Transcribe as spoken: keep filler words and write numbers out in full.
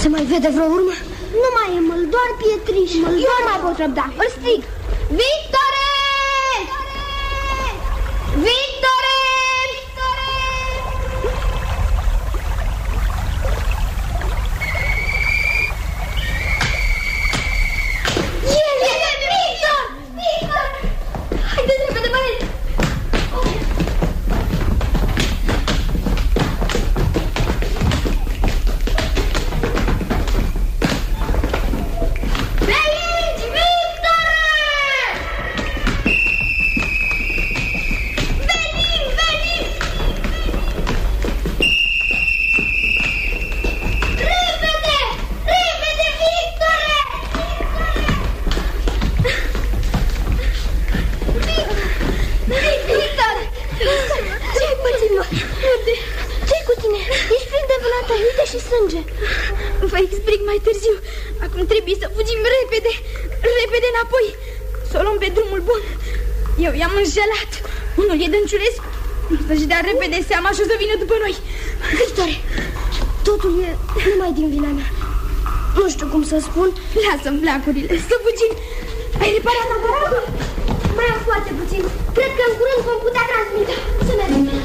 Se mai vede vreo urmă? Nu mai e măl, doar pietriși. Eu nu mai pot răbda. Îl strig. Victore! Victore! El e Victor! Victor! Haideți repede, băieți! Vă explic mai târziu. Acum trebuie să fugim repede, repede înapoi, să o luăm pe drumul bun. Eu i-am înșelat. Unul e Dănciulescu. Să-și dea repede seama și o să vină după noi. Victorie, totul e numai din vina mea. Nu știu cum să spun. Lasă-mi flacurile, să fugim. Ai reparat aparatul? Mai am foarte puțin. Cred că în curând vom putea transmite. Să mergem.